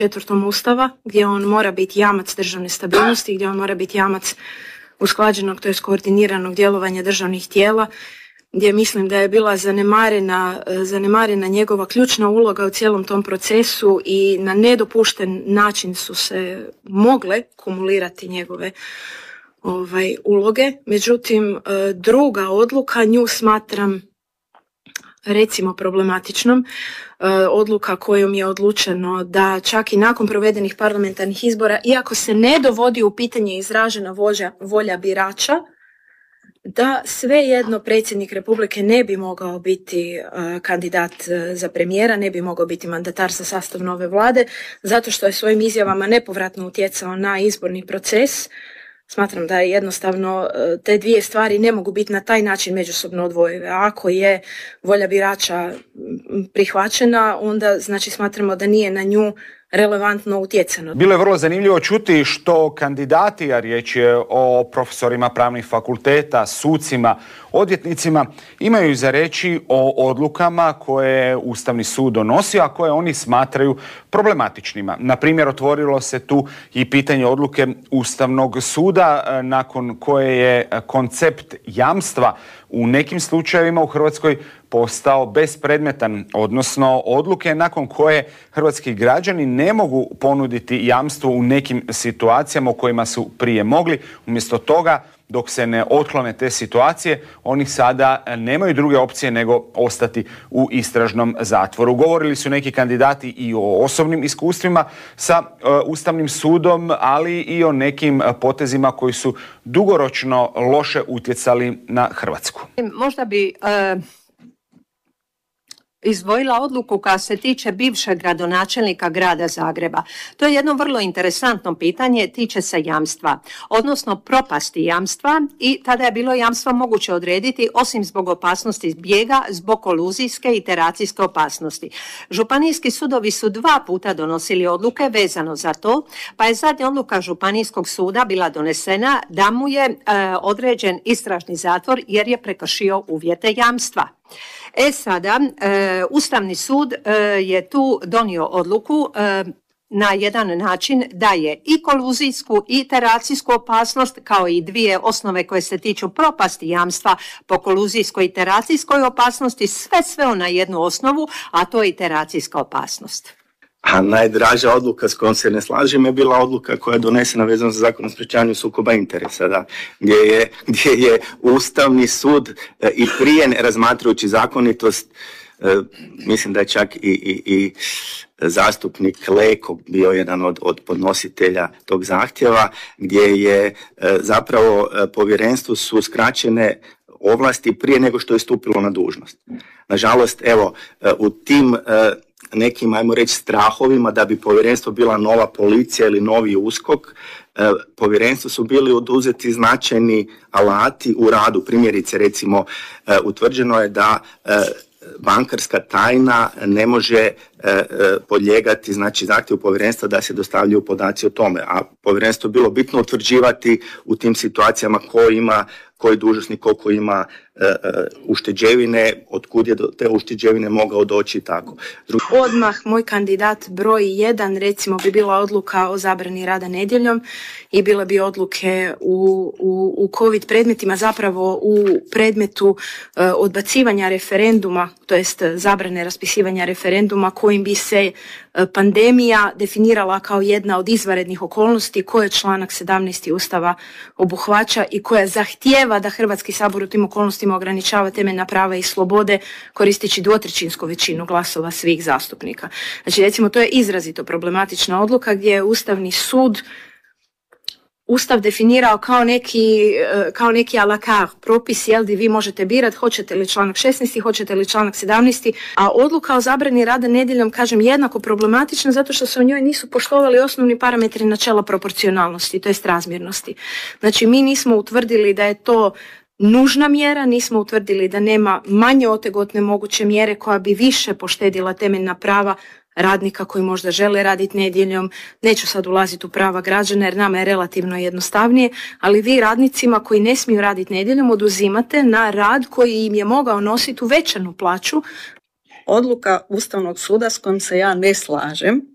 4. Ustava, gdje on mora biti jamac državne stabilnosti, gdje on mora biti jamac usklađenog, to je koordiniranog djelovanja državnih tijela, gdje mislim da je bila zanemarena njegova ključna uloga u cijelom tom procesu i na nedopušten način su se mogle kumulirati njegove uloge. Međutim, druga odluka, nju smatram recimo problematičnom, odluka kojom je odlučeno da čak i nakon provedenih parlamentarnih izbora, iako se ne dovodi u pitanje izražena volja birača, da svejedno predsjednik Republike ne bi mogao biti kandidat za premijera, ne bi mogao biti mandatar za sastav nove vlade, zato što je svojim izjavama nepovratno utjecao na izborni proces. Smatram da je jednostavno te dvije stvari ne mogu biti na taj način međusobno odvojive. A ako je volja birača prihvaćena, onda znači smatramo da nije na nju relevantno utjecano. Bilo je vrlo zanimljivo čuti što kandidati, a riječ je o profesorima pravnih fakulteta, sucima, odvjetnicima, imaju za reći o odlukama koje je Ustavni sud donosio, a koje oni smatraju problematičnima. Na primjer, otvorilo se tu i pitanje odluke Ustavnog suda nakon koje je koncept jamstva u nekim slučajevima u Hrvatskoj postao bespredmetan, odnosno odluke nakon koje hrvatski građani ne mogu ponuditi jamstvo u nekim situacijama u kojima su prije mogli. Umjesto toga, dok se ne otklone te situacije, oni sada nemaju druge opcije nego ostati u istražnom zatvoru. Govorili su neki kandidati i o osobnim iskustvima sa Ustavnim sudom, ali i o nekim potezima koji su dugoročno loše utjecali na Hrvatsku. Možda bi izdvojila odluku koja se tiče bivšeg gradonačelnika grada Zagreba. To je jedno vrlo interesantno pitanje, tiče se jamstva, odnosno propasti jamstva, i tada je bilo jamstvo moguće odrediti osim zbog opasnosti bijega, zbog koluzijske i teracijske opasnosti. Županijski sudovi su 2 puta donosili odluke vezano za to, pa je zadnja odluka Županijskog suda bila donesena da mu je određen istražni zatvor jer je prekršio uvjete jamstva. Sada, Ustavni sud je tu donio odluku na jedan način da je i koluzijsku i teracijsku opasnost, kao i 2 osnove koje se tiču propasti jamstva po koluzijskoj i teracijskoj opasnosti, sve na jednu osnovu, a to je i teracijska opasnost. A najdraža odluka s kojom se ne slažem je bila odluka koja je donesena vezano za Zakon o sprječavanju sukoba interesa, da, gdje je Ustavni sud i prije razmatrajući zakonitost, mislim da je čak i zastupnik Leko bio jedan od podnositelja tog zahtjeva, gdje je zapravo povjerenstvu su uskraćene ovlasti prije nego što je stupilo na dužnost. Nažalost, evo, u tim nekim, ajmo reći, strahovima da bi povjerenstvo bila nova policija ili novi USKOK, povjerenstvu su bili oduzeti značajni alati u radu. Primjerice, recimo, utvrđeno je da bankarska tajna ne može podlijegati, znači, zahtjevu povjerenstva da se dostavljaju podaci o tome, a povjerenstvo je bilo bitno utvrđivati u tim situacijama koji dužnosnik koliko ima ušteđevine, otkud je do te ušteđevine mogao doći i tako. Odmah moj kandidat broj 1 recimo bi bila odluka o zabrani rada nedjeljom i bile bi odluke u COVID predmetima, zapravo u predmetu odbacivanja referenduma, to jest zabrane raspisivanja referenduma kojim bi se pandemija definirala kao jedna od izvanrednih okolnosti koje članak 17. Ustava obuhvaća i koja zahtijeva da Hrvatski sabor u tim okolnostima ograničava temeljna prava i slobode koristeći 2/3 većinu glasova svih zastupnika. Znači, recimo, to je izrazito problematična odluka gdje je Ustavni sud Ustav definirao kao neki a la carte propis, gdje vi možete birati hoćete li članak 16. hoćete li članak 17. A odluka o zabrani rada nedjeljom, kažem, jednako problematična zato što se u njoj nisu poštovali osnovni parametri načela proporcionalnosti, to jest razmjernosti. Znači, mi nismo utvrdili da je to nužna mjera, nismo utvrdili da nema manje otegotne moguće mjere koja bi više poštedila temeljna prava radnika koji možda žele raditi nedjeljom. Neću sad ulaziti u prava građana jer nama je relativno jednostavnije, ali vi radnicima koji ne smiju raditi nedjeljom oduzimate na rad koji im je mogao nositi uvećanu plaću. Odluka Ustavnog suda s kojom se ja ne slažem